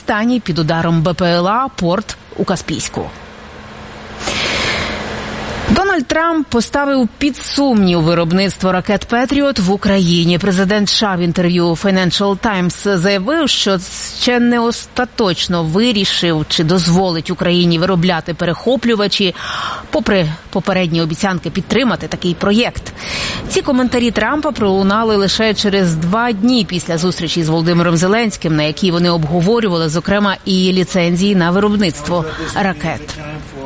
останній під ударом БПЛА порт у Каспійську. Дональд Трамп поставив під сумнів виробництво ракет «Петріот» в Україні. Президент США в інтерв'ю Financial Times заявив, що ще не остаточно вирішив, чи дозволить Україні виробляти перехоплювачі, попри попередні обіцянки підтримати такий проєкт. Ці коментарі Трампа пролунали лише через 2 дні після зустрічі з Володимиром Зеленським, на якій вони обговорювали, зокрема, і ліцензії на виробництво ракет.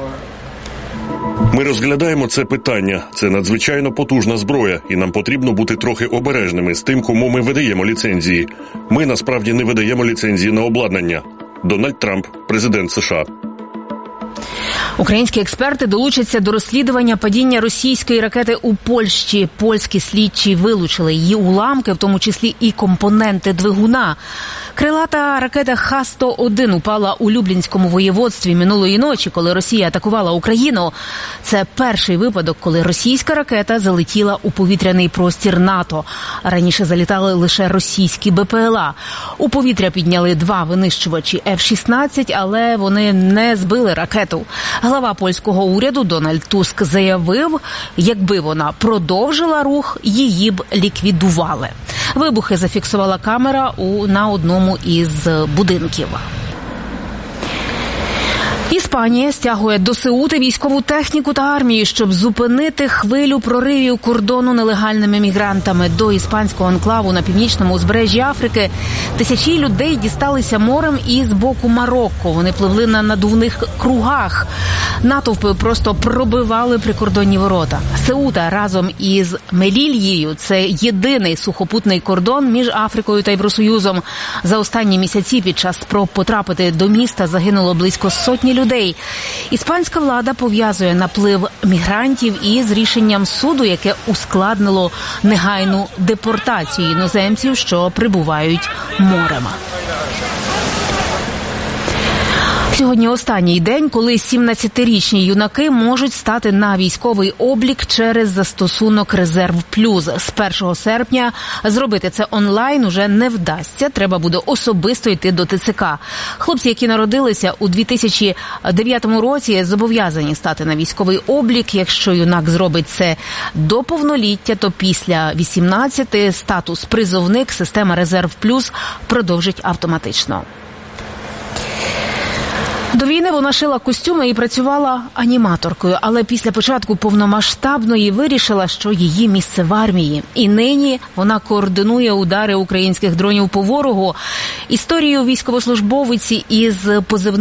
Ми розглядаємо це питання. Це надзвичайно потужна зброя, і нам потрібно бути трохи обережними з тим, кому ми видаємо ліцензії. Ми, насправді, не видаємо ліцензії на обладнання. Дональд Трамп, президент США. Українські експерти долучаться до розслідування падіння російської ракети у Польщі. Польські слідчі вилучили її уламки, в тому числі і компоненти двигуна. Крилата ракета Х-101 упала у Люблінському воєводстві минулої ночі, коли Росія атакувала Україну. Це перший випадок, коли російська ракета залетіла у повітряний простір НАТО. Раніше залітали лише російські БПЛА. У повітря підняли 2 винищувачі F-16, але вони не збили ракету. Глава польського уряду Дональд Туск заявив, якби вона продовжила рух, її б ліквідували. Вибухи зафіксувала камера на одному із будинків. Іспанія стягує до Сеути військову техніку та армію, щоб зупинити хвилю проривів кордону нелегальними мігрантами. До іспанського анклаву на північному узбережжі Африки тисячі людей дісталися морем і з боку Марокко. Вони пливли на надувних кругах. Натовпи просто пробивали прикордонні ворота. Сеута разом із Мелільєю – це єдиний сухопутний кордон між Африкою та Євросоюзом. За останні місяці під час спроб потрапити до міста загинуло близько 100 людей. Іспанська влада пов'язує наплив мігрантів із рішенням суду, яке ускладнило негайну депортацію іноземців, що прибувають морем. Сьогодні останній день, коли 17-річні юнаки можуть стати на військовий облік через застосунок «Резерв Плюс». З 1 серпня зробити це онлайн уже не вдасться, треба буде особисто йти до ТЦК. Хлопці, які народилися у 2009 році, зобов'язані стати на військовий облік. Якщо юнак зробить це до повноліття, то після 18 статус призовник система «Резерв Плюс» продовжить автоматично. До війни вона шила костюми і працювала аніматоркою, але після початку повномасштабної вирішила, що її місце в армії. І нині вона координує удари українських дронів по ворогу. Історію військовослужбовиці із позивним